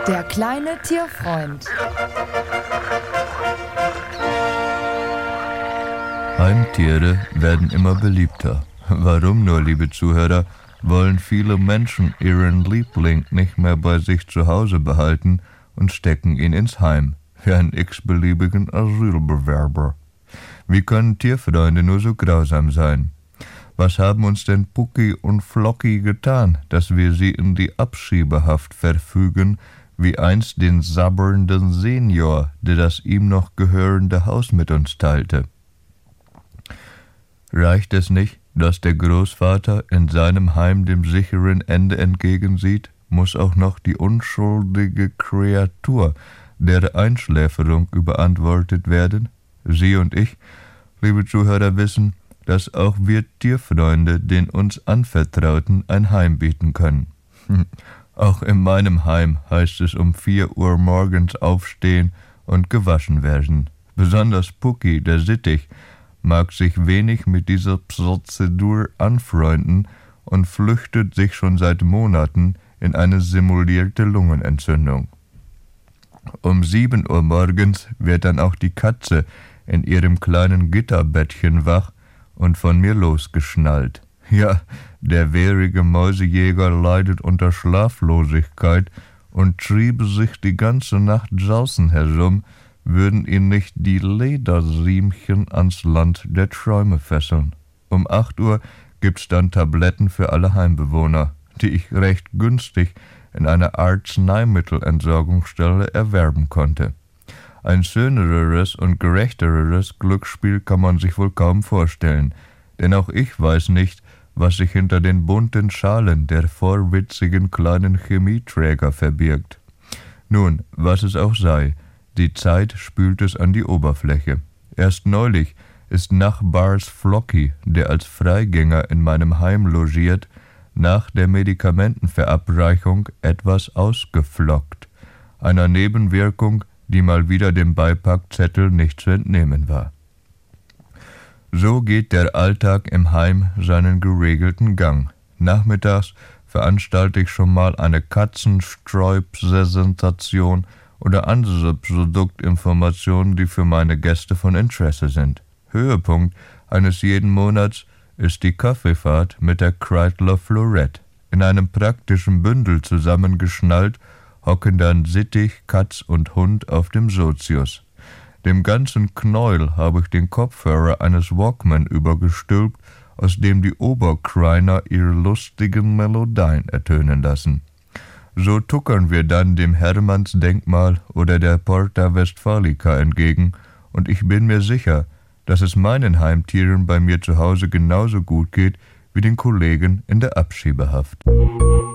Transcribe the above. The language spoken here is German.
Der kleine Tierfreund. Heimtiere werden immer beliebter. Warum nur, liebe Zuhörer, wollen viele Menschen ihren Liebling nicht mehr bei sich zu Hause behalten und stecken ihn ins Heim, wie einen x-beliebigen Asylbewerber. Wie können Tierfreunde nur so grausam sein? Was haben uns denn Pucki und Flocki getan, dass wir sie in die Abschiebehaft verfügen, wie einst den sabbernden Senior, der das ihm noch gehörende Haus mit uns teilte? Reicht es nicht, dass der Großvater in seinem Heim dem sicheren Ende entgegensieht, muss auch noch die unschuldige Kreatur der Einschläferung überantwortet werden? Sie und ich, liebe Zuhörer, wissen, dass auch wir Tierfreunde den uns Anvertrauten ein Heim bieten können. Auch in meinem Heim heißt es um 4 Uhr morgens aufstehen und gewaschen werden. Besonders Pucki, der Sittich, mag sich wenig mit dieser Prozedur anfreunden und flüchtet sich schon seit Monaten in eine simulierte Lungenentzündung. Um 7 Uhr morgens wird dann auch die Katze in ihrem kleinen Gitterbettchen wach und von mir losgeschnallt. Ja, der währige Mäusejäger leidet unter Schlaflosigkeit und triebe sich die ganze Nacht draußen herum, würden ihn nicht die Lederriemchen ans Land der Träume fesseln. Um 8 Uhr gibt's dann Tabletten für alle Heimbewohner, die ich recht günstig in einer Arzneimittelentsorgungsstelle erwerben konnte. Ein schöneres und gerechteres Glücksspiel kann man sich wohl kaum vorstellen, denn auch ich weiß nicht, was sich hinter den bunten Schalen der vorwitzigen kleinen Chemieträger verbirgt. Nun, was es auch sei, die Zeit spült es an die Oberfläche. Erst neulich ist Nachbars Flocki, der als Freigänger in meinem Heim logiert, nach der Medikamentenverabreichung etwas ausgeflockt, einer Nebenwirkung, die mal wieder dem Beipackzettel nicht zu entnehmen war. So geht der Alltag im Heim seinen geregelten Gang. Nachmittags veranstalte ich schon mal eine Katzenstreu-Präsentation oder andere Produktinformationen, die für meine Gäste von Interesse sind. Höhepunkt eines jeden Monats ist die Kaffeefahrt mit der Kreidler Florette. In einem praktischen Bündel zusammengeschnallt hocken dann Sittich, Katz und Hund auf dem Sozius. Dem ganzen Knäuel habe ich den Kopfhörer eines Walkman übergestülpt, aus dem die Oberkreiner ihre lustigen Melodien ertönen lassen. So tuckern wir dann dem Hermannsdenkmal oder der Porta Westfalica entgegen, und ich bin mir sicher, dass es meinen Heimtieren bei mir zu Hause genauso gut geht wie den Kollegen in der Abschiebehaft.